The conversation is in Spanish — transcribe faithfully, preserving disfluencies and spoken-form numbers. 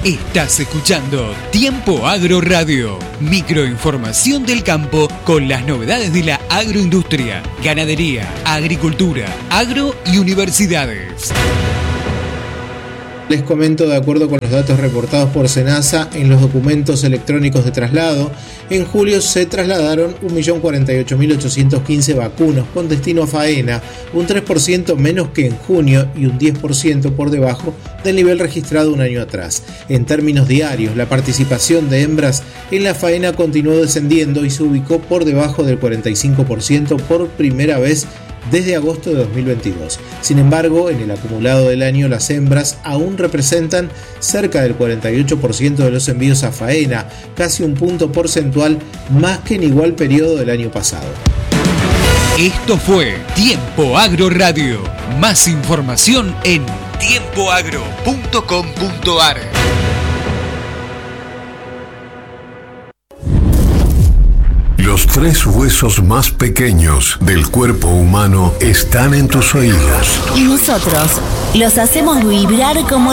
Estás escuchando Tiempo Agro Radio, microinformación del campo con las novedades de la agroindustria, ganadería, agricultura, agro y universidades. Les comento, de acuerdo con los datos reportados por SENASA en los documentos electrónicos de traslado, en julio se trasladaron un millón cuarenta y ocho mil ochocientos quince vacunos con destino a faena, un tres por ciento menos que en junio y un diez por ciento por debajo del nivel registrado un año atrás. En términos diarios, la participación de hembras en la faena continuó descendiendo y se ubicó por debajo del cuarenta y cinco por ciento por primera vez desde agosto de dos mil veintidós. Sin embargo, en el acumulado del año, las hembras aún representan cerca del cuarenta y ocho por ciento de los envíos a faena, casi un punto porcentual más que en igual periodo del año pasado. Esto fue Tiempo Agro Radio. Más información en tiempo agro punto com punto a r. Los tres huesos más pequeños del cuerpo humano están en tus oídos. Y nosotros los hacemos vibrar como